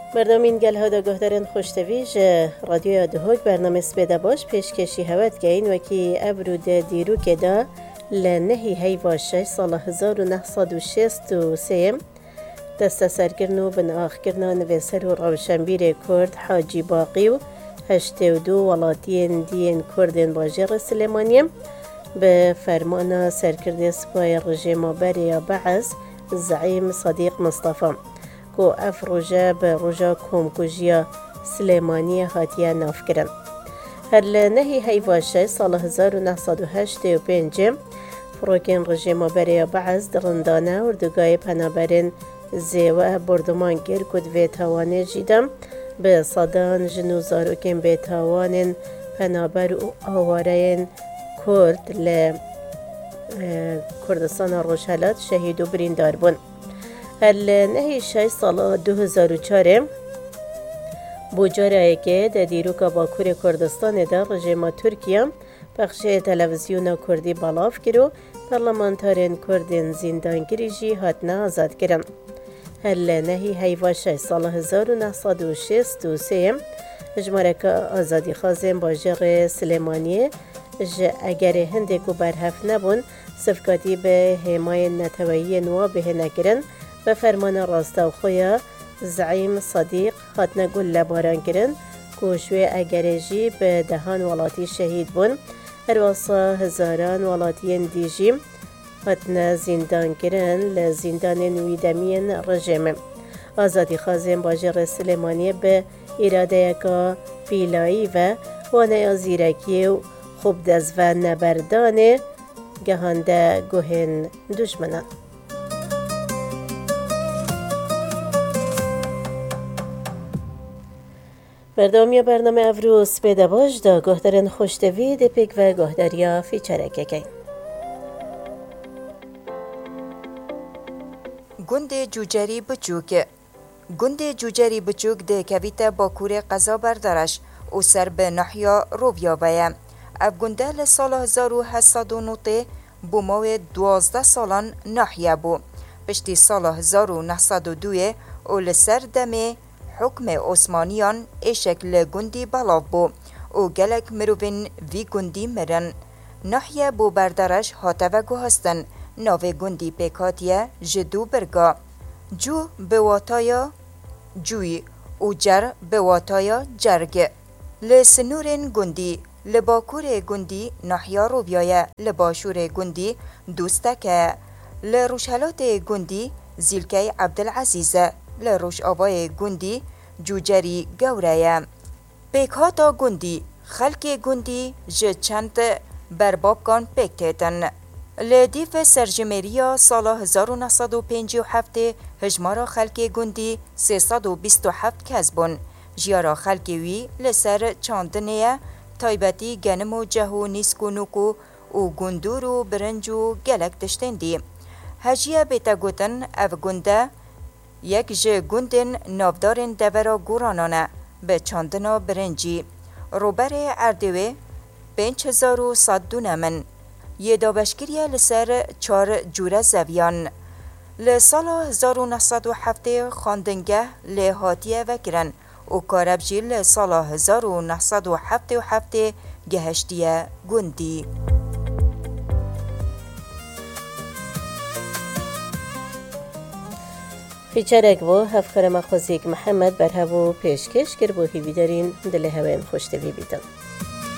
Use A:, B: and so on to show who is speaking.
A: مردمین گل ها دا گهدارن خوشتویج رادیو دهوک برنامه سپیده باش پیشکشی هوت گین وکی ابرود دیرو که دا لنهی هیواشه سال 1963 دست سرگرن و بن آخگرنا نویسر و روشنبیر کرد حاجی باقی و 82 ولاتین دین کردین باجر سلیمانیم به فرمان سرکرد سپای رژیم بری بعض زعیم صدیق مصطفی کو افروجه به روژا کومکوژیا سلیمانی هاتیه ناف کرن. هر لنهی هیواشه سال 1985 فروکین رژیم بری بعض درندانه اردوگاه پنابرین زیوه بردمان گر کد و توانه جیدم به صدان جنوزاروکین به توانین پنابر و آوارین کرد کردستان روشهلات شهید و بریندار بون. هر نهی 6 سال 2004 بوجاره که در دیروکا باکور کردستان در رژیم ترکیه بخش تلویزیون کردی بالاف کرو پارلمانتارین کردین زندانگیری جی هاتنا آزاد کرن. هر نهی هیوا 6 سال 1963 اجمارک آزادی خازم باجر سلیمانیه اگر هنده کو برحف نبون صفقاتی به حمای نتوایی نوا به نگرن و فرمان راستا و خویا زعیم صدیق هاتنا گل لباران کرن کوشوی اگرجی به دهان ولاتی شهید بون هر واسا هزاران ولاتین دیجی هاتنا زندان کرن لزندان نویدمین رژیم. آزادی خازم باجر سلیمانی به اراده که پیلایی و وانه زیرکی و خوب دز و نبردان گهانده گوهن دشمنان. مردمی برنامه افروز پیدا باش دا گهدارن خوشتوی دپیک و گهداریا فیچرکه کن.
B: گند جوجری بچوک ده کویت باکور قضا بردارش او سر به نحیا روبیا بیا. اف گنده لسال 1809 بومو 12 سالان نحیا بو. پشتی سال 1902 او لسر دمه حکم عثمانیان اشکل گندی بلاو بو او گلک مروین وی گندی مرن. نحیا بو بردارش هاتوگو هستن ناو گندی پیکاتیه جدو برگا. جو بواتایا جوی او جر بواتایا جرگ. لسنورین گندی لباکور گندی نحیا رو بیایه لباشور گندی دوستکه لروشهلات گندی زیلکه عبدالعزیزه لروش آبای گندی جوجری گوره پیکاتا گندی خلک گندی جه چند برباب کان پیکتیتن لدیف سرجمریا سال 1957 هجمارا خلک گندی 327 کسبون جیارا خلک وی لسر چاندنه تایبتی گنم و جهو نیسکو نوکو و گندور و برنج و گلک دشتندی. هجیه بیتا گوتن او گنده یک جه گندن نافدارن دورا گورانانه به چاندنا برنجی. روبر اردوه 5100 دونمن. یه دابشگیریه لسر 4 جوره زویان. لسال 1907 خاندنگه لحاتیه وکرن و کاربجیل سال 1977 گهشتیه گندی.
A: فیچرک و هفکر مخوزیک محمد بر هوا پیشکش کرد و هیوی دارین دل هوین خوشتوی بیدن.